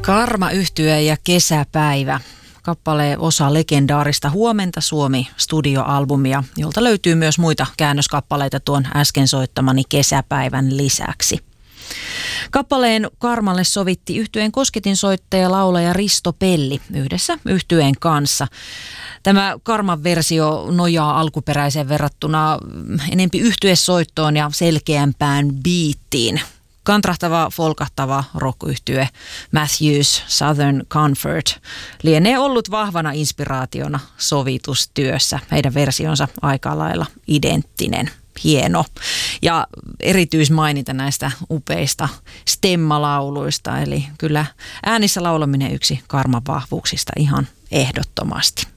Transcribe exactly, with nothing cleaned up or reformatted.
Karma-yhtye ja Kesäpäivä. Kappale osa legendaarista Huomenta Suomi -studioalbumia, jolta löytyy myös muita käännöskappaleita tuon äsken soittamani Kesäpäivän lisäksi. Kappaleen Karmalle sovitti yhtyeen kosketinsoittaja laulaja Risto Pelli yhdessä yhtyeen kanssa. Tämä Karman versio nojaa alkuperäiseen verrattuna enempi yhtyesoittoon ja selkeämpään biittiin. Kantrahtava, folkahtava rock-yhtye Matthews Southern Comfort lienee ollut vahvana inspiraationa sovitustyössä. Heidän versionsa aika lailla identtinen, hieno. Ja erityismaininta näistä upeista stemmalauluista, eli kyllä äänissä laulaminen yksi Karman vahvuuksista ihan ehdottomasti.